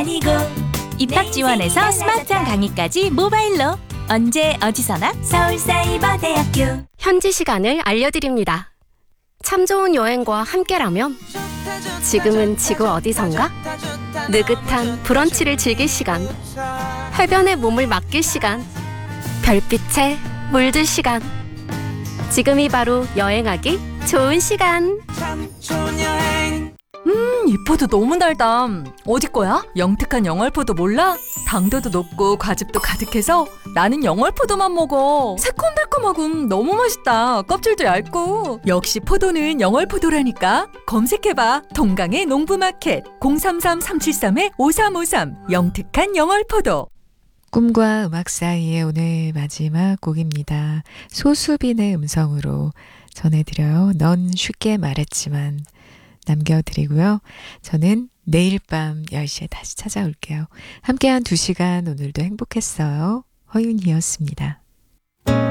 입학 지원에서 스마트한 강의까지 모바일로 언제 어디서나 서울사이버대학교. 현지 시간을 알려드립니다. 참 좋은 여행과 함께라면 지금은 지구 어디선가? 느긋한 브런치를 즐길 시간, 해변에 몸을 맡길 시간, 별빛에 물들 시간. 지금이 바로 여행하기 좋은 시간. 이 포도 너무 달다. 어디 거야? 영특한 영월포도 몰라? 당도도 높고 과즙도 가득해서 나는 영월포도만 먹어. 새콤달콤하고 너무 맛있다. 껍질도 얇고. 역시 포도는 영월포도라니까. 검색해봐. 동강의 농부마켓 033-373-5353 영특한 영월포도. 꿈과 음악 사이의 오늘 마지막 곡입니다. 소수빈의 음성으로 전해드려요. 넌 쉽게 말했지만 남겨드리고요. 저는 내일 밤 10시에 다시 찾아올게요. 함께한 2시간 오늘도 행복했어요. 허윤이었습니다.